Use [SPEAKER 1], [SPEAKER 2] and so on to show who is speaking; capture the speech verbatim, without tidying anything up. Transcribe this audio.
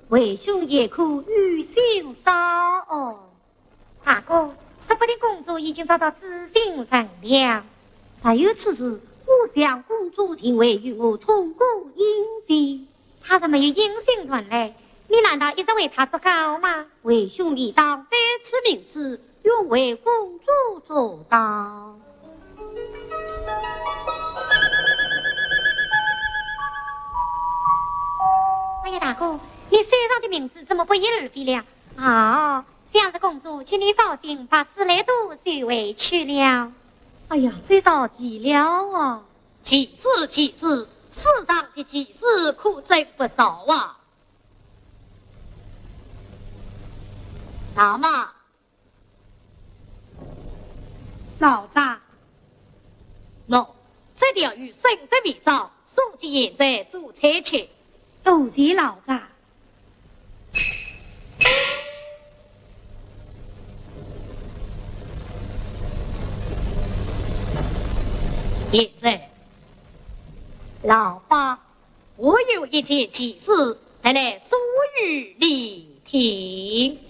[SPEAKER 1] 为兄也可与心烧哦。
[SPEAKER 2] 大哥，说不定公主已经找到知心人了。
[SPEAKER 1] 才有此事，我想公主定会与我同共饮席。
[SPEAKER 2] 她怎么有音信传来？你难道一直为她作稿吗？
[SPEAKER 1] 为兄理当担此名次，愿为公主做到。
[SPEAKER 2] 哎呀，大哥，你手上的名字怎么不翼而飞了？啊、哦，想着公主，请你放心，把自来都收回去了。
[SPEAKER 1] 哎呀，这道急了啊！
[SPEAKER 3] 奇事奇事，世上的奇事可真不少啊！大妈，
[SPEAKER 1] 老丈，
[SPEAKER 3] 喏，这条与生的秘诏送进现在做差去。
[SPEAKER 1] 多谢老丈。
[SPEAKER 3] 现在，老八，我有一件奇事，还来说与你听。